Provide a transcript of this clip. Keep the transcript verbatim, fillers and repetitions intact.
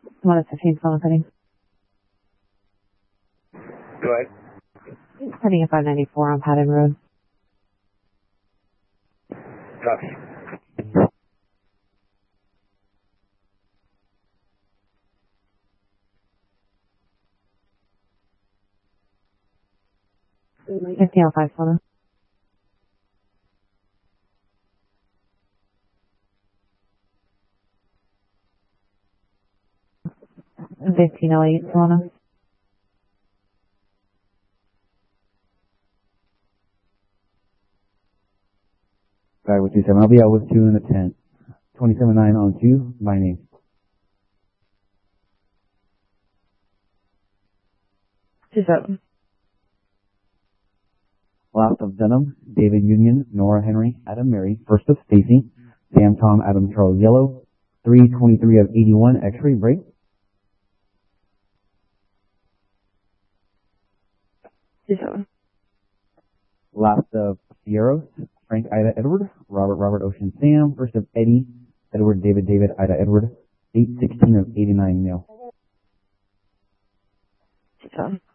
one at fifteen, phone cutting. Go ahead. Heading at five ninety-four on Patton Road. Copy. fifteen oh five, phone. fifteen oh eight, Solana. Five with two seven. I'll be out with two in the tent. Twenty-seven nine on two. My name. Two seven. Last of Venom, David Union, Nora Henry, Adam Mary, first of Stacy, Sam Tom, Adam Charles Yellow, three twenty-three of eighty-one, X-ray break. Two seven. Last of Fieros, Frank Ida Edward, Robert Robert Ocean Sam, first of Eddie, Edward David David Ida Edward, eight sixteen of eighty-nine male. Two seven.